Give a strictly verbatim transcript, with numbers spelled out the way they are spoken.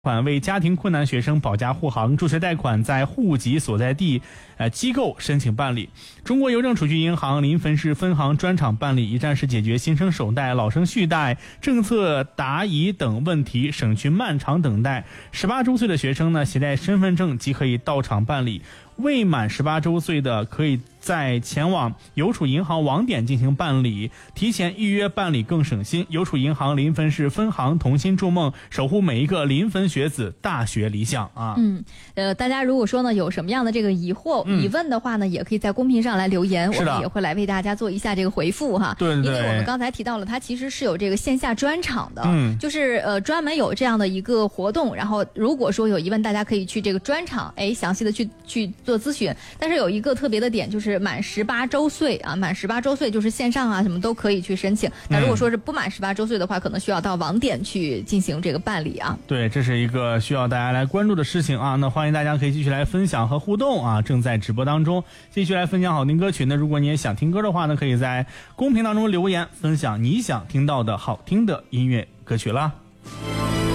款为家庭困难学生保驾护航，助学贷款在户籍所在地呃机构申请办理。中国邮政储蓄银行临汾市分行专场办理，一站式解决新生首贷、老生续贷、政策答疑等问题，省去漫长等待。十八周岁的学生呢，携带身份证即可以到场办理。未满十八周岁的可以在前往邮储银行网点进行办理，提前预约办理更省心。邮储银行临汾市分行同心筑梦，守护每一个临汾学子大学理想啊！ 嗯，呃，大家如果说呢有什么样的这个疑惑、嗯、疑问的话呢，也可以在公屏上来留言，我们也会来为大家做一下这个回复哈。 对对对， 因为我们刚才提到了，它其实是有这个线下专场的， 嗯， 就是呃专门有这样的一个活动，然后如果说有疑问，大家可以去这个专场，哎，详细的去去做咨询。但是有一个特别的点，就是满十八周岁啊，满十八周岁就是线上啊，什么都可以去申请。那如果说是不满十八周岁的话，可能需要到网点去进行这个办理啊。 对，这是一个需要大家来关注的事情啊。那欢迎大家可以继续来分享和互动啊，正在直播当中继续来分享好听歌曲。那如果你也想听歌的话呢，可以在公屏当中留言分享你想听到的好听的音乐歌曲啦。